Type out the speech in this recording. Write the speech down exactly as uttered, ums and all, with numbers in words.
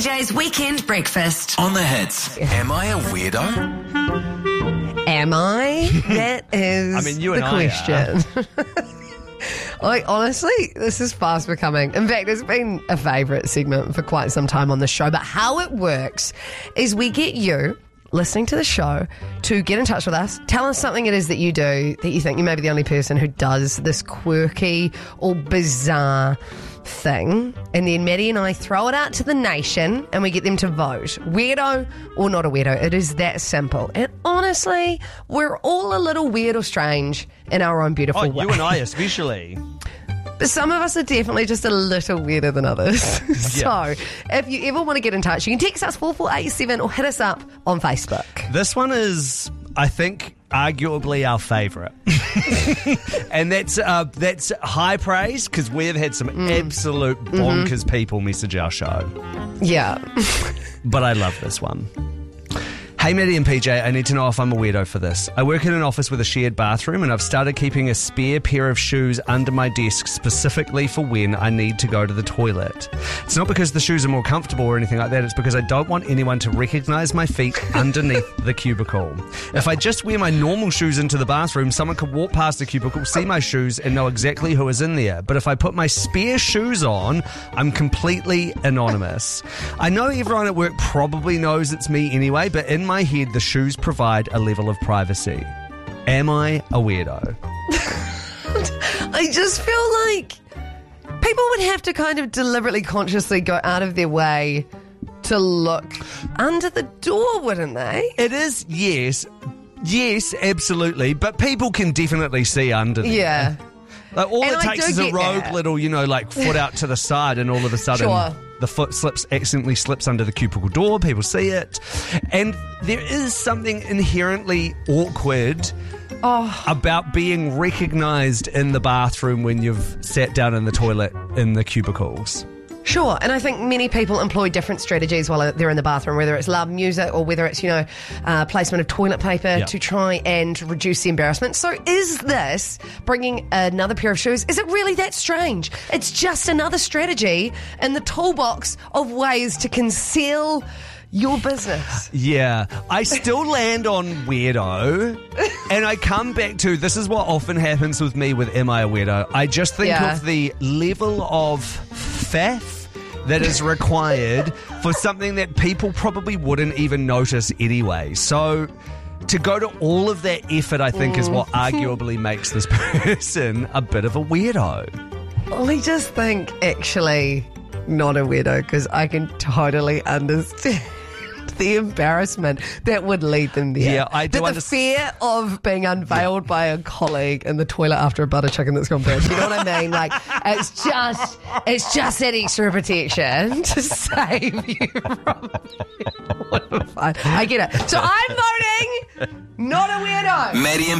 J's Weekend Breakfast. On the hits. Am I a weirdo? Am I? That is I mean, you and the I question. Like, honestly, this is fast becoming. In fact, it's been a favourite segment for quite some time on the show. But how it works is we get you listening to the show to get in touch with us. Tell us something it is that you do that you think you may be the only person who does this quirky or bizarre thing. And then Maddie and I throw it out to the nation and we get them to vote. Weirdo or not a weirdo. It is that simple. And honestly, we're all a little weird or strange in our own beautiful Oh, way. you and I especially. But some of us are definitely just a little weirder than others. Yeah. So if you ever want to get in touch, you can text us four four eight seven or hit us up on Facebook. This one is, I think, arguably our favourite. And that's uh, that's high praise because we've had some Mm. absolute bonkers Mm-hmm. people message our show. Yeah. But I love this one. Hey, Maddie and P J, I need to know if I'm a weirdo for this. I work in an office with a shared bathroom and I've started keeping a spare pair of shoes under my desk specifically for when I need to go to the toilet. It's not because the shoes are more comfortable or anything like that, it's because I don't want anyone to recognise my feet underneath the cubicle. If I just wear my normal shoes into the bathroom, someone could walk past the cubicle, see my shoes and know exactly who is in there. But if I put my spare shoes on, I'm completely anonymous. I know everyone at work probably knows it's me anyway, but in my head, the shoes provide a level of privacy. Am I a weirdo? I just feel like people would have to kind of deliberately, consciously go out of their way to look under the door, wouldn't they? It is, yes. Yes, absolutely. But people can definitely see under there. Yeah. Like, all And it I takes do is a get rogue that. little, you know, like foot out to the side and all of a sudden Sure. the foot slips, accidentally slips under the cubicle door. People see it. And there is something inherently awkward Oh. about being recognised in the bathroom when you've sat down in the toilet in the cubicles. Sure, and I think many people employ different strategies while they're in the bathroom, whether it's loud music or whether it's, you know, uh, placement of toilet paper Yeah. to try and reduce the embarrassment. So is this bringing another pair of shoes? Is it really that strange? It's just another strategy in the toolbox of ways to conceal your business. Yeah, I still land on weirdo, and I come back to this is what often happens with me with Am I a Weirdo? I just think Yeah. of the level of faff that is required for something that people probably wouldn't even notice anyway. So to go to all of that effort, I think, is what arguably makes this person a bit of a weirdo. I just think, actually, not a weirdo, because I can totally understand the embarrassment that would lead them there. Yeah, I do The, the underst- fear of being unveiled by a colleague in the toilet after a butter chicken that's gone bad. You know what I mean? Like, it's just, it's just that extra protection to save you from being mortified. I get it. So I'm voting not a weirdo. Maddie and